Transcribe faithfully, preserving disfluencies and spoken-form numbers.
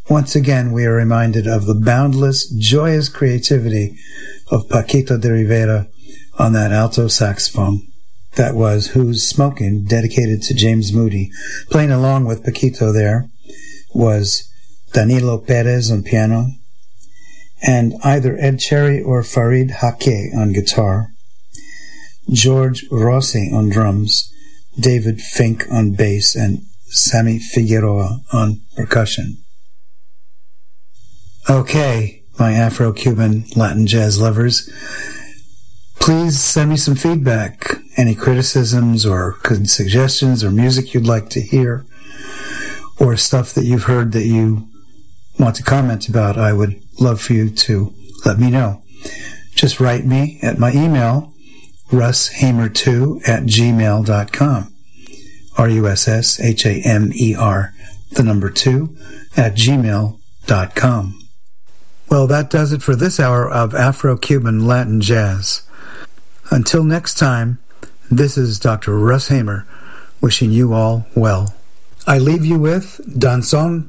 once again we are reminded of the boundless, joyous creativity of Paquito de Rivera on that alto saxophone. That was Who's Smoking, dedicated to James Moody. Playing along with Paquito there was Danilo Perez on piano, and either Ed Cherry or Farid Hake on guitar, George Rossi on drums, David Fink on bass, and Sammy Figueroa on percussion. Okay, my Afro-Cuban Latin jazz lovers, please send me some feedback, any criticisms or suggestions or music you'd like to hear, or stuff that you've heard that you want to comment about. I would love for you to let me know. Just write me at my email, russhamer two at gmail dot com. R U S S H A M E R, the number two, at gmail dot com. Well, that does it for this hour of Afro-Cuban Latin Jazz. Until next time, this is Doctor Russ Hamer, wishing you all well. I leave you with Danzón